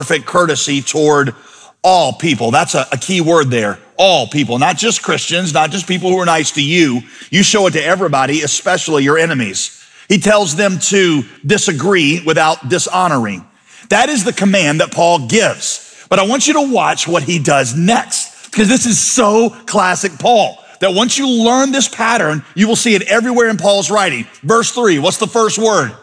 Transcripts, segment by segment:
perfect courtesy toward all people. That's a key word there. All people, not just Christians, not just people who are nice to you. You show it to everybody, especially your enemies. He tells them to disagree without dishonoring. That is the command that Paul gives. But I want you to watch what he does next, because this is so classic Paul, that once you learn this pattern, you will see it everywhere in Paul's writing. Verse 3, what's the first word?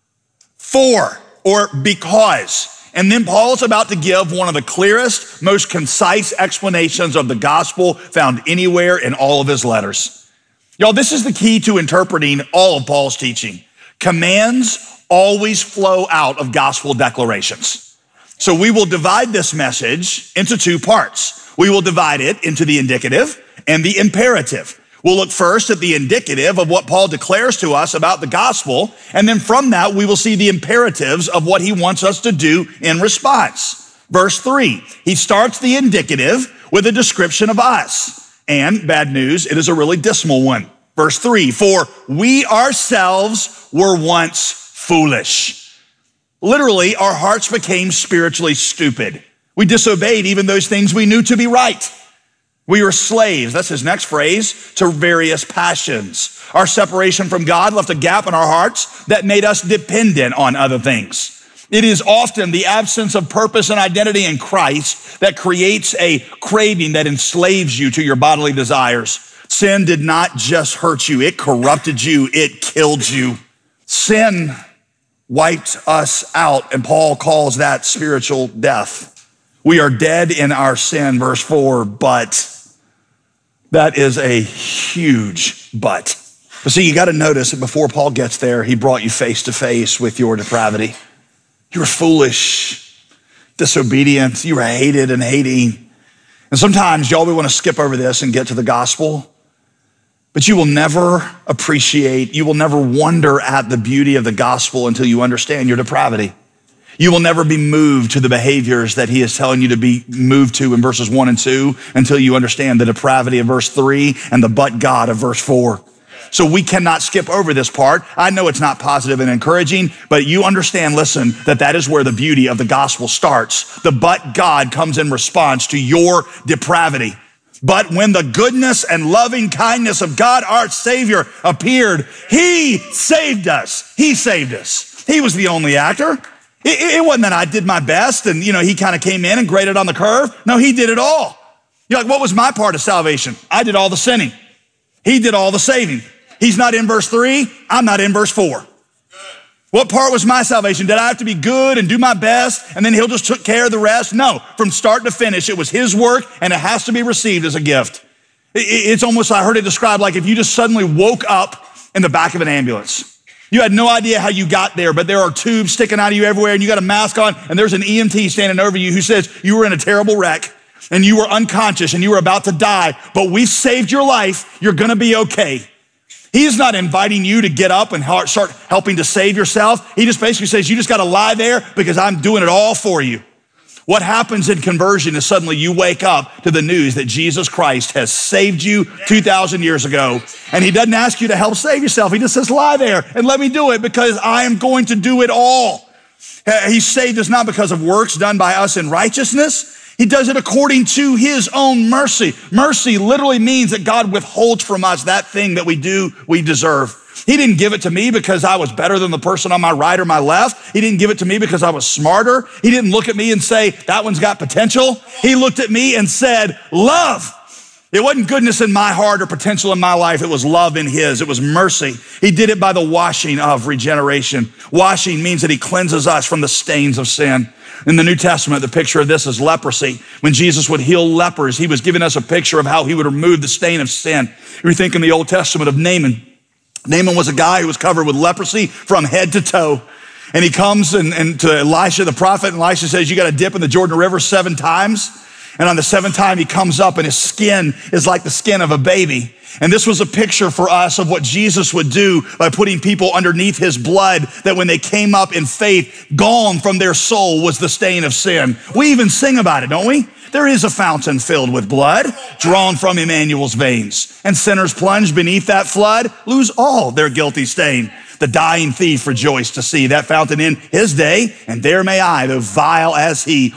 For, or because. And then Paul is about to give one of the clearest, most concise explanations of the gospel found anywhere in all of his letters. Y'all, this is the key to interpreting all of Paul's teaching. Commands always flow out of gospel declarations. So we will divide this message into two parts. We will divide it into the indicative and the imperative. We'll look first at the indicative of what Paul declares to us about the gospel, and then from that, we will see the imperatives of what he wants us to do in response. Verse 3, he starts the indicative with a description of us. And bad news, it is a really dismal one. Verse 3, for we ourselves were once foolish. Literally, our hearts became spiritually stupid. We disobeyed even those things we knew to be right. We were slaves, that's his next phrase, to various passions. Our separation from God left a gap in our hearts that made us dependent on other things. It is often the absence of purpose and identity in Christ that creates a craving that enslaves you to your bodily desires. Sin did not just hurt you, it corrupted you, it killed you. Sin wiped us out, and Paul calls that spiritual death. We are dead in our sin, verse 4, but that is a huge but. But see, you got to notice that before Paul gets there, he brought you face to face with your depravity. You were foolish, disobedient, you were hated and hating. And sometimes, y'all, we want to skip over this and get to the gospel, but you will never appreciate, you will never wonder at the beauty of the gospel until you understand your depravity. You will never be moved to the behaviors that he is telling you to be moved to in verses 1 and 2 until you understand the depravity of verse 3 and the but God of verse 4. So we cannot skip over this part. I know it's not positive and encouraging, but you understand, listen, that is where the beauty of the gospel starts. The but God comes in response to your depravity. But when the goodness and loving kindness of God, our Savior, appeared, he saved us. He saved us. He was the only actor. It wasn't that I did my best and, he kind of came in and graded on the curve. No, he did it all. You're like, what was my part of salvation? I did all the sinning. He did all the saving. He's not in verse 3. I'm not in verse 4. What part was my salvation? Did I have to be good and do my best and then he'll just took care of the rest? No, from start to finish, it was his work and it has to be received as a gift. It's almost, I heard it described like if you just suddenly woke up in the back of an ambulance. You had no idea how you got there, but there are tubes sticking out of you everywhere and you got a mask on and there's an EMT standing over you who says you were in a terrible wreck and you were unconscious and you were about to die, but we've saved your life. You're going to be okay. He's not inviting you to get up and start helping to save yourself. He just basically says, you just got to lie there because I'm doing it all for you. What happens in conversion is suddenly you wake up to the news that Jesus Christ has saved you 2,000 years ago. And he doesn't ask you to help save yourself. He just says, lie there and let me do it because I am going to do it all. He saved us not because of works done by us in righteousness. He does it according to his own mercy. Mercy literally means that God withholds from us that thing that we deserve. He didn't give it to me because I was better than the person on my right or my left. He didn't give it to me because I was smarter. He didn't look at me and say, that one's got potential. He looked at me and said, love. It wasn't goodness in my heart or potential in my life. It was love in his. It was mercy. He did it by the washing of regeneration. Washing means that he cleanses us from the stains of sin. In the New Testament, the picture of this is leprosy. When Jesus would heal lepers, he was giving us a picture of how he would remove the stain of sin. We think in the Old Testament of Naaman. Naaman was a guy who was covered with leprosy from head to toe. And he comes and to Elisha, the prophet, and Elisha says, you got to dip in the Jordan River 7 times. And on the 7th time he comes up and his skin is like the skin of a baby. And this was a picture for us of what Jesus would do by putting people underneath his blood, that when they came up in faith, gone from their soul was the stain of sin. We even sing about it, don't we? There is a fountain filled with blood drawn from Emmanuel's veins, and sinners plunged beneath that flood lose all their guilty stain. The dying thief rejoiced to see that fountain in his day, and there may I, though vile as he,